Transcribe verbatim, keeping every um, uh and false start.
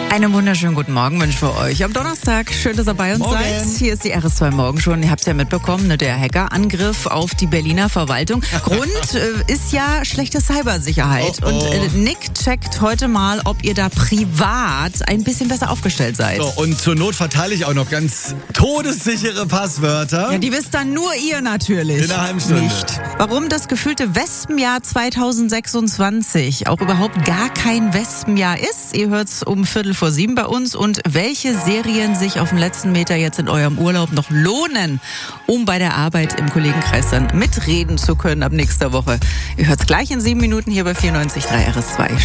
Einen wunderschönen guten Morgen wünsche für euch am Donnerstag. Schön, dass ihr bei uns Morgen. seid. Hier ist die R S zwei Morgen schon. Ihr habt es ja mitbekommen, ne, der Hackerangriff auf die Berliner Verwaltung. Grund äh, ist ja schlechte Cybersicherheit. Oh, oh. Und äh, Nick checkt heute mal, ob ihr da privat ein bisschen besser aufgestellt seid. So, und zur Not verteile ich auch noch ganz todessichere Passwörter. Ja, die wisst dann nur ihr natürlich. In einer halben Stunde. Nicht. Warum das gefühlte Wespenjahr zweitausendsechsundzwanzig auch überhaupt gar kein Wespenjahr ist, ihr hört's um Viertel vor sieben bei uns. Und welche Serien sich auf dem letzten Meter jetzt in eurem Urlaub noch lohnen, um bei der Arbeit im Kollegenkreis dann mitreden zu können ab nächster Woche. Ihr hört's gleich in sieben Minuten hier bei vierundneunzig Komma drei R S zwei.